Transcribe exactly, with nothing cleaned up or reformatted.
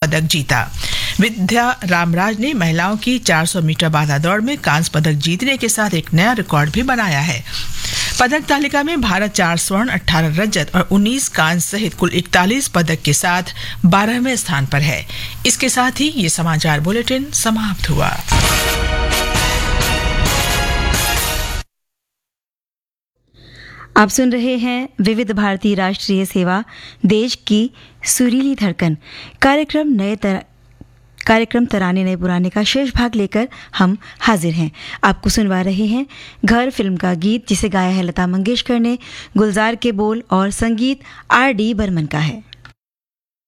पदक जीता। विद्या रामराज ने महिलाओं की चार सौ मीटर बाधा दौड़ में कांस्य पदक जीतने के साथ एक नया रिकॉर्ड भी बनाया है। पदक तालिका में भारत चार स्वर्ण, अठारह रजत और उन्नीस कांस्य सहित कुल इकतालीस पदक के साथ बारहवें स्थान पर है। इसके साथ ही ये समाचार बुलेटिन समाप्त हुआ। आप सुन रहे हैं विविध भारती राष्ट्रीय सेवा, देश की सुरीली धड़कन। कार्यक्रम नए तर... कार्यक्रम तराने नए पुराने का शेष भाग लेकर हम हाजिर हैं। आपको सुनवा रहे हैं घर फिल्म का गीत, जिसे गाया है लता मंगेशकर ने। गुलजार के बोल और संगीत आर डी बर्मन का है।